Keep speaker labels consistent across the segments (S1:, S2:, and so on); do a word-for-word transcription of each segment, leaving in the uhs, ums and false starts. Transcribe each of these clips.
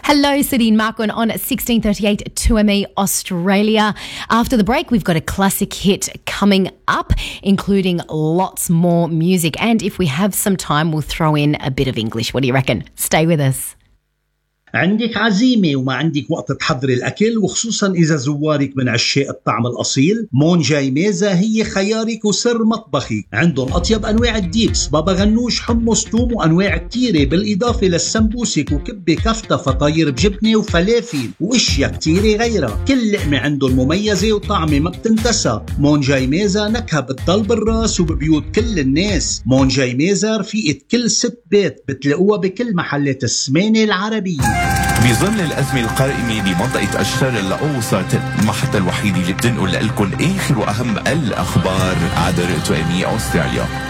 S1: Hello, Sadine Marquand on sixteen thirty-eight two M E Australia. After the break, we've got a classic hit coming up, including lots more music. And if we have some time, we'll throw in a bit of English. What do you reckon? Stay with us.
S2: عندك عزيمة وما عندك وقت تحضري الأكل، وخصوصا إذا زوارك من عشاق الطعم الأصيل، مونجاي ميزة هي خيارك وسر مطبخك. عندهم أطيب أنواع الديبس، بابا غنوش، حمص، توم، وأنواع كتيرة، بالإضافة للسمبوسك وكبة كفتة فطاير بجبنة وفلافل وإشياء كتيرة غيرها. كل لقمة عندهم مميزة وطعمة ما بتنتسى. مونجاي ميزة نكهة بتضل بالراس وببيوت كل الناس. مونجاي ميزة رفيقة كل ست بيت، بتلاقوها بكل محلات السمانة العربية.
S3: بظل الأزمة القائمة بمنطقة الشرق الأوسط، المحطة الوحيدة اللي بتنقل لكم آخر وأهم الأخبار عبر تو إم إي أستراليا.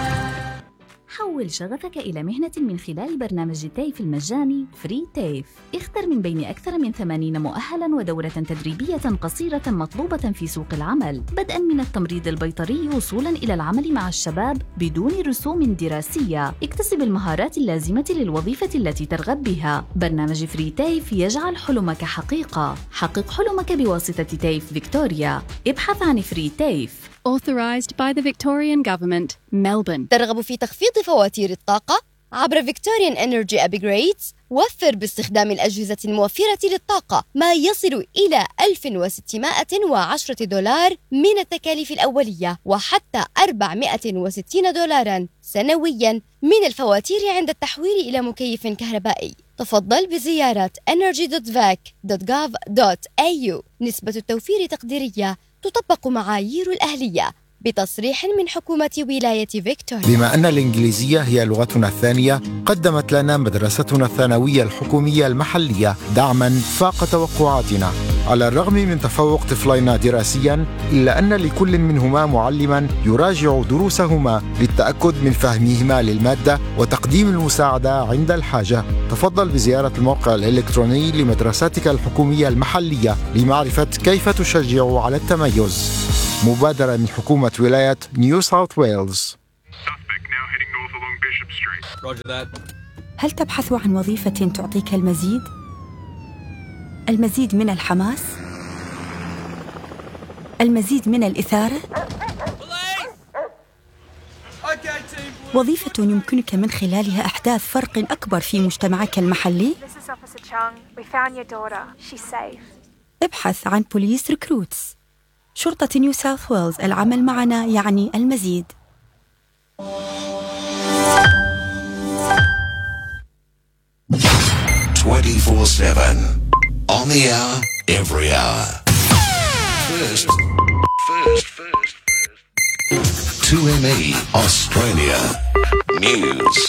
S4: حول شغفك إلى مهنة من خلال برنامج تيف المجاني فري تيف. اختر من بين أكثر من ثمانين مؤهلاً ودورة تدريبية قصيرة مطلوبة في سوق العمل، بدءاً من التمريض البيطري وصولاً إلى العمل مع الشباب بدون رسوم دراسية. اكتسب المهارات اللازمة للوظيفة التي ترغب بها. برنامج فري تيف يجعل حلمك حقيقة. حقق حلمك بواسطة تيف فيكتوريا. ابحث عن فري تيف.
S5: Authorised by the Victorian Government, Melbourne.
S6: ترغب في تخفيض فواتير الطاقة؟ عبر Victorian Energy Upgrades وفر باستخدام الأجهزة الموفرة للطاقة ما يصل إلى ألف وستمائة وعشرة دولار من التكاليف الأولية، وحتى أربعمائة وستين دولاراً سنوياً من الفواتير عند التحويل إلى مكيف كهربائي. تفضل بزيارة energy dot vac dot gov dot a u. نسبة التوفير تقديرية، تطبق معايير الأهلية بتصريح من حكومة ولاية فيكتوريا.
S7: بما أن الإنجليزية هي لغتنا الثانية، قدمت لنا مدرستنا الثانوية الحكومية المحلية دعماً فاق توقعاتنا. على الرغم من تفوق طفلينا دراسياً، إلا أن لكل منهما معلماً يراجع دروسهما للتأكد من فهمهما للمادة وتقديم المساعدة عند الحاجة. تفضل بزيارة الموقع الإلكتروني لمدرستك الحكومية المحلية لمعرفة كيف تشجع على التميز. مبادرة من حكومة ولاية نيو ساوث ويلز.
S8: هل تبحث عن وظيفة تعطيك المزيد؟ المزيد من الحماس؟ المزيد من الإثارة؟ وظيفة يمكنك من خلالها إحداث فرق أكبر في مجتمعك المحلي؟ ابحث عن بوليس ريكروتس. شرطة نيو ساوث ويلز، العمل معنا يعني المزيد.
S9: twenty-four seven on the hour, every hour. First, first, first, first. two M E Australia News.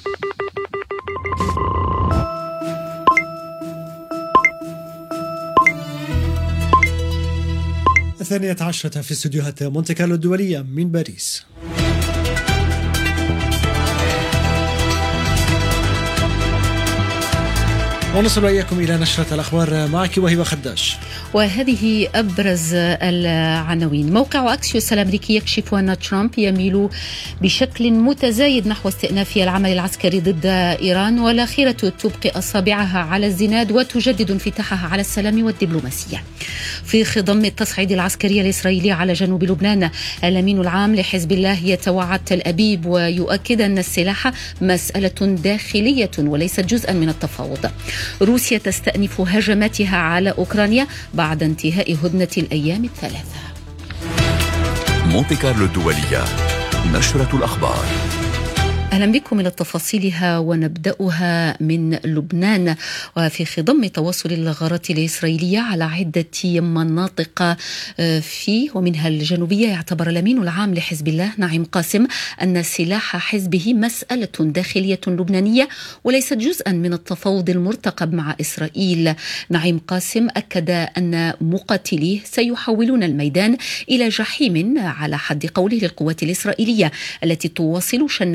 S10: الثانية عشرة في استديوهات مونتي كارلو الدولية من باريس. ونصل إياكم إلى نشرة الأخبار معك وهبة خداش.
S11: وهذه أبرز العناوين. موقع أكسيوس الأمريكي يكشف أن ترامب يميل بشكل متزايد نحو استئناف العمل العسكري ضد إيران، والأخيرة تبقي أصابعها على الزناد وتجدد انفتاحها على السلام والدبلوماسية. في خضم التصعيد العسكري الإسرائيلي على جنوب لبنان، الأمين العام لحزب الله يتوعد تل أبيب ويؤكد أن السلاح مسألة داخلية وليست جزءا من التفاوض. روسيا تستأنف هجماتها على أوكرانيا بعد انتهاء هدنة الأيام الثلاثة.
S3: مونتي كارلو الدولية، نشرة الأخبار.
S11: أهلا بكم إلى تفاصيلها، ونبدأها من لبنان. وفي خضم تواصل الغارات الإسرائيلية على عدة مناطق فيه ومنها الجنوبية، يعتبر الأمين العام لحزب الله نعيم قاسم أن سلاح حزبه مسألة داخلية لبنانية وليست جزءا من التفاوض المرتقب مع إسرائيل. نعيم قاسم أكد أن مقاتليه سيحولون الميدان إلى جحيم على حد قوله للقوات الإسرائيلية التي تواصل شن هجمات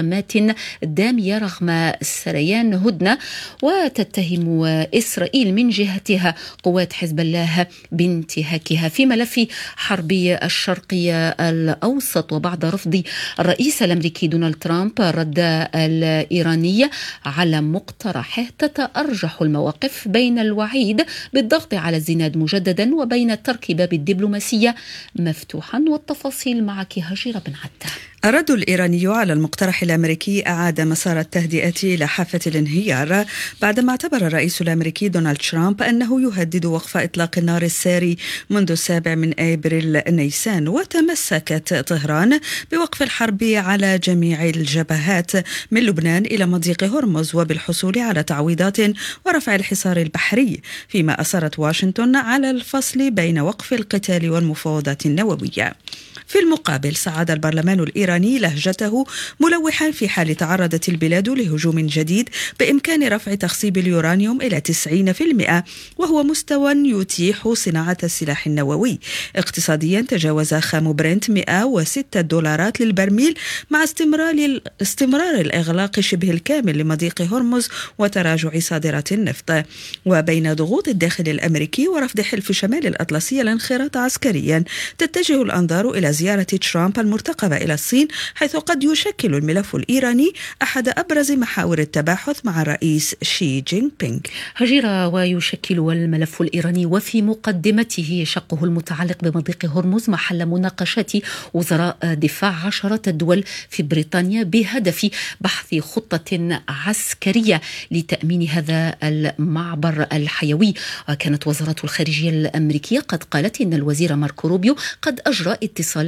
S11: هجمات دامية رغم سريان هدنة، وتتهم إسرائيل من جهتها قوات حزب الله بانتهاكها. في ملف حرب الشرقية الأوسط، وبعد رفض الرئيس الأمريكي دونالد ترامب الرد الإيراني على مقترحه، تتأرجح المواقف بين الوعيد بالضغط على الزناد مجددا وبين ترك باب الدبلوماسية مفتوحا. والتفاصيل معك هجيرة بن عتة.
S12: الرد الإيراني على المقترح الأمريكي أعاد مسار التهدئة إلى حافة الانهيار بعدما اعتبر الرئيس الأمريكي دونالد ترامب أنه يهدد وقف إطلاق النار الساري منذ السابع من أبريل نيسان. وتمسكت طهران بوقف الحرب على جميع الجبهات من لبنان إلى مضيق هرمز، وبالحصول على تعويضات ورفع الحصار البحري، فيما أصرت واشنطن على الفصل بين وقف القتال والمفاوضات النووية. في المقابل صعد البرلمان الإيراني لهجته ملوحا في حال تعرضت البلاد لهجوم جديد بإمكان رفع تخصيب اليورانيوم إلى تسعين بالمئة، وهو مستوى يتيح صناعة السلاح النووي. اقتصاديا تجاوز خام برنت مئة وستة دولارات للبرميل مع استمرار استمرار الإغلاق شبه الكامل لمضيق هرمز وتراجع صادرات النفط. وبين ضغوط الداخل الأمريكي ورفض حلف شمال الأطلسي الانخراط عسكريا، تتجه الأنظار إلى زيارة ترامب المرتقبة إلى الصين، حيث قد يشكل الملف الإيراني أحد أبرز محاور التباحث مع الرئيس شي جين بينغ.
S11: هجيرة، ويشكل الملف الإيراني وفي مقدمته شقه المتعلق بمضيق هرمز محل مناقشات وزراء دفاع عشرات الدول في بريطانيا بهدف بحث خطة عسكرية لتأمين هذا المعبر الحيوي. كانت وزارة الخارجية الأمريكية قد قالت إن الوزير ماركو روبيو قد أجرى اتصالات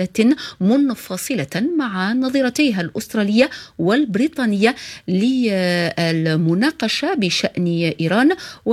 S11: منفصلة مع نظيرتيها الأسترالية والبريطانية للمناقشة بشأن إيران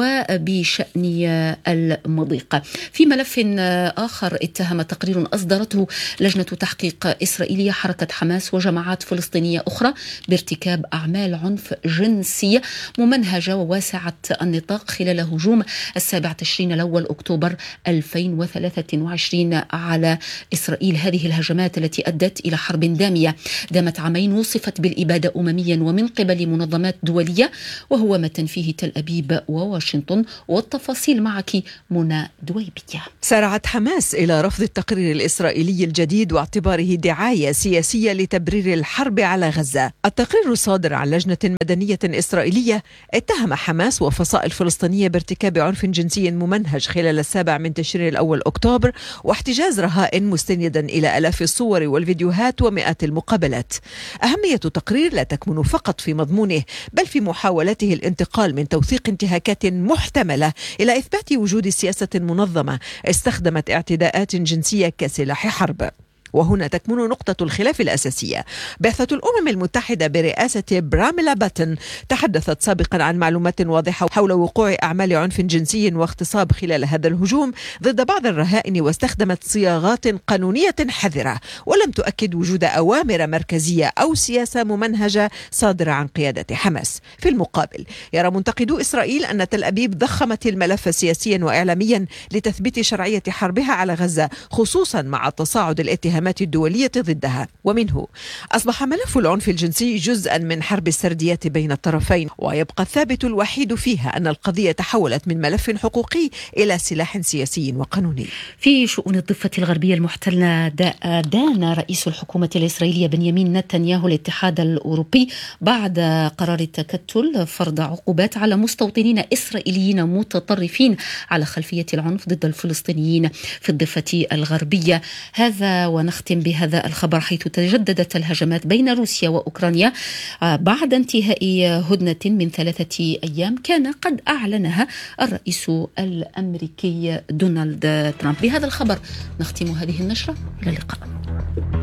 S11: وبشأن المضيق. في ملف آخر، اتهم تقرير أصدرته لجنة تحقيق إسرائيلية حركة حماس وجماعات فلسطينية أخرى بارتكاب أعمال عنف جنسي ممنهجة وواسعة النطاق خلال هجوم السابع تشرين الأول أكتوبر ألفين وثلاثة وعشرين على إسرائيل. هذه الهجمات التي أدت إلى حرب دامية دامت عامين وصفت بالإبادة أمميا ومن قبل منظمات دولية، وهو ما تنفيه تل أبيب وواشنطن. والتفاصيل معك منى دويبية.
S13: سارعت حماس إلى رفض التقرير الإسرائيلي الجديد واعتباره دعاية سياسية لتبرير الحرب على غزة. التقرير الصادر عن لجنة مدنية إسرائيلية اتهم حماس وفصائل فلسطينية بارتكاب عنف جنسي ممنهج خلال السابع من تشرين الأول أكتوبر واحتجاز رهائن، مستندا إلى آلاف الصور والفيديوهات ومئات المقابلات. أهمية التقرير لا تكمن فقط في مضمونه، بل في محاولته الانتقال من توثيق انتهاكات محتملة إلى إثبات وجود سياسة منظمة استخدمت اعتداءات جنسية كسلاح حرب. وهنا تكمن نقطة الخلاف الأساسية. بعثة الأمم المتحدة برئاسة براميلا باتن تحدثت سابقا عن معلومات واضحة حول وقوع أعمال عنف جنسي واغتصاب خلال هذا الهجوم ضد بعض الرهائن، واستخدمت صياغات قانونية حذرة، ولم تؤكد وجود أوامر مركزية أو سياسة ممنهجة صادرة عن قيادة حماس. في المقابل، يرى منتقدو إسرائيل أن تل أبيب ضخمت الملف سياسيا وإعلاميا لتثبيت شرعية حربها على غزة، خصوصا مع تصاعد الاتهامات الدولية ضدها. ومنه أصبح ملف العنف الجنسي جزءا من حرب السرديات بين الطرفين، ويبقى الثابت الوحيد فيها أن القضية تحولت من ملف حقوقي إلى سلاح سياسي وقانوني.
S11: في شؤون الضفة الغربية المحتلة، دان رئيس الحكومة الإسرائيلية بنيامين نتنياهو الاتحاد الأوروبي بعد قرار التكتل فرض عقوبات على مستوطنين إسرائيليين متطرفين على خلفية العنف ضد الفلسطينيين في الضفة الغربية. هذا ونختم بهذا الخبر، حيث تجددت الهجمات بين روسيا وأوكرانيا بعد انتهاء هدنة من ثلاثة أيام كان قد أعلنها الرئيس الأمريكي دونالد ترامب. بهذا الخبر نختم هذه النشرة. إلى اللقاء.